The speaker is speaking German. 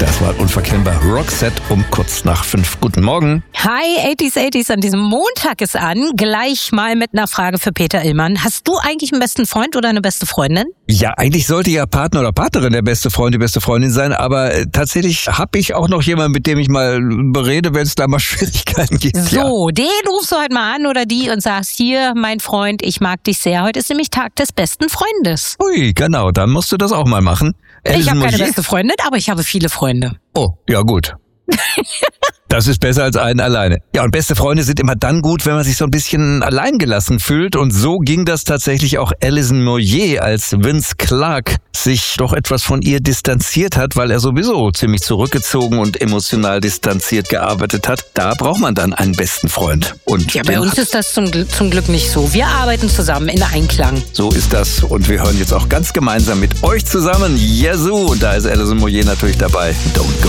Das war unverkennbar Roxette um kurz nach 5. Guten Morgen. Hi, 80s an diesem Montag ist an. Gleich mal mit einer Frage für Peter Illmann. Hast du eigentlich einen besten Freund oder eine beste Freundin? Ja, eigentlich sollte ja Partner oder Partnerin der beste Freund, die beste Freundin sein, aber tatsächlich habe ich auch noch jemanden, mit dem ich mal berede, wenn es da mal Schwierigkeiten gibt. So, den rufst du heute mal an oder die und sagst, hier, mein Freund, ich mag dich sehr. Heute ist nämlich Tag des besten Freundes. Ui, genau, dann musst du das auch mal machen. Ich habe keine beste Freundin, aber ich habe viele Freunde. Oh, ja gut. Das ist besser als einen alleine. Ja, und beste Freunde sind immer dann gut, wenn man sich so ein bisschen alleingelassen fühlt. Und so ging das tatsächlich auch Alison Moyet, als Vince Clarke sich doch etwas von ihr distanziert hat, weil er sowieso ziemlich zurückgezogen und emotional distanziert gearbeitet hat. Da braucht man dann einen besten Freund. Und ja, bei uns ist das zum Glück nicht so. Wir arbeiten zusammen in Einklang. So ist das. Und wir hören jetzt auch ganz gemeinsam mit euch zusammen Yazoo. Und da ist Alison Moyet natürlich dabei. Don't go.